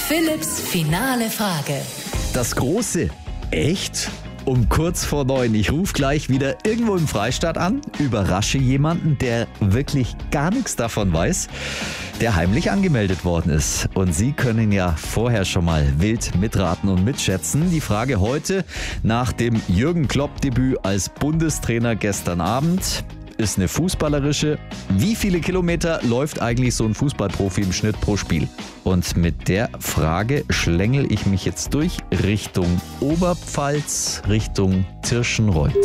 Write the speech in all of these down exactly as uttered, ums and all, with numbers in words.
Philipps finale Frage. Das große Echt? Um kurz vor neun. Ich rufe gleich wieder irgendwo im Freistaat an, überrasche jemanden, der wirklich gar nichts davon weiß, der heimlich angemeldet worden ist. Und Sie können ja vorher schon mal wild mitraten und mitschätzen. Die Frage heute nach dem Jürgen Klopp-Debüt als Bundestrainer gestern Abend ist eine fußballerische. Wie viele Kilometer läuft eigentlich so ein Fußballprofi im Schnitt pro Spiel? Und mit der Frage schlängel ich mich jetzt durch Richtung Oberpfalz, Richtung Tirschenreuth.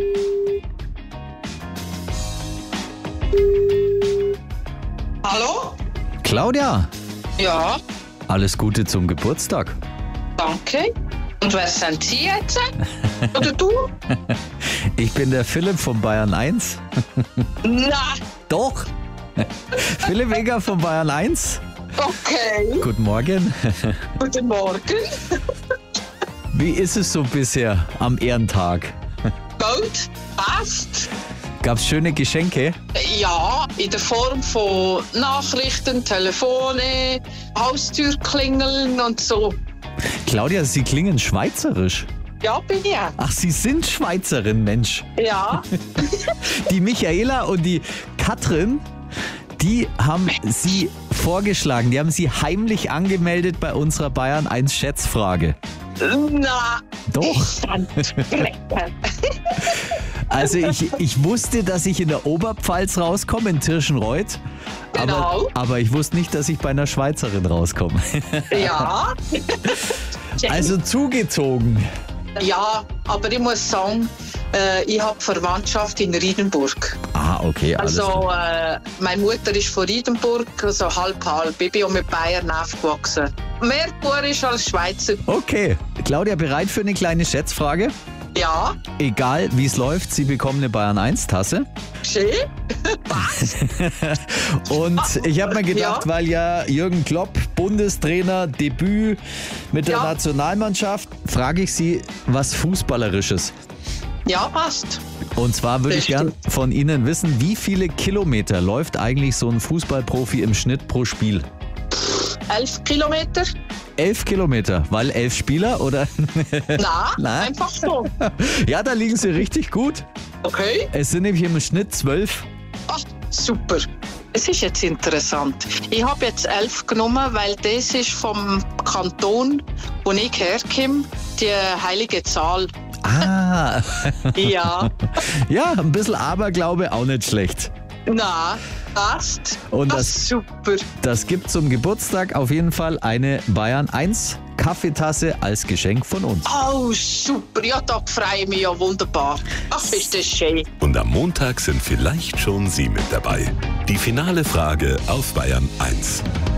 Hallo? Claudia, Ja, alles Gute zum Geburtstag. danke. Und wer sind Sie jetzt? Oder du? Ich bin der Philipp von Bayern eins. Na, Doch. Philipp Eger von Bayern eins. okay. Guten Morgen. Guten Morgen. Wie ist es so bisher am Ehrentag? Gut, passt. Gab's schöne Geschenke? Ja, in der Form von Nachrichten, Telefone, Haustürklingeln und so. Claudia, Sie klingen schweizerisch. Ja, bin ich. Ach, Sie sind Schweizerin, Mensch. Ja, Die Michaela und die Katrin, die haben Sie vorgeschlagen. Die haben Sie heimlich angemeldet bei unserer Bayern eins Schätzfrage. na, Doch. Sandflecken. Also ich, ich wusste, dass ich in der Oberpfalz rauskomme, in Tirschenreuth. Aber, Genau. aber ich wusste nicht, dass ich bei einer Schweizerin rauskomme. Ja. Also zugezogen. Ja, aber ich muss sagen, äh, ich habe Verwandtschaft in Riedenburg. Ah, okay, alles Also, klar. äh, meine Mutter ist von Riedenburg, also halb halb. Ich bin auch mit Bayern aufgewachsen. Mehr Burisch als Schweizer. Okay, Claudia, bereit für eine kleine Schätzfrage? Ja, Egal wie es läuft, Sie bekommen eine Bayern eins Tasse. schön. Und ich habe mir gedacht, Ja. weil ja Jürgen Klopp, Bundestrainer, Debüt mit der Ja. Nationalmannschaft, frage ich Sie was Fußballerisches. Ja, passt. Und zwar würde ich gern Bestimmt. von Ihnen wissen, wie viele Kilometer läuft eigentlich so ein Fußballprofi im Schnitt pro Spiel? Elf Kilometer? Elf Kilometer, weil elf Spieler oder? Na, Nein. einfach so. Ja, da liegen Sie richtig gut. Okay. Es sind nämlich im Schnitt zwölf. Ach, super. Es ist jetzt interessant. Ich habe jetzt elf genommen, weil das ist vom Kanton, wo ich herkomme, die heilige Zahl. Ah, Ja. ja, ein bisschen Aberglaube auch nicht schlecht. Na, passt. Und Ach, das- super. Das gibt zum Geburtstag auf jeden Fall eine Bayern eins Kaffeetasse als Geschenk von uns. Oh, super. Ja, da freue ich mich ja wunderbar. Ach, ist das schön. Und am Montag sind vielleicht schon Sie mit dabei. Die finale Frage auf Bayern eins.